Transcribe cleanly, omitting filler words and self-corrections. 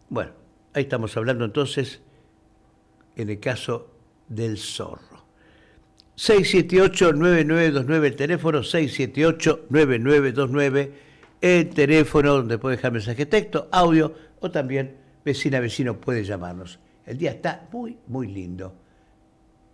Bueno, ahí estamos hablando entonces en el caso del zorro. 678-9929, el teléfono 678-9929, el teléfono donde puede dejar mensaje de texto, audio o también vecina, vecino puede llamarnos. El día está muy, muy lindo.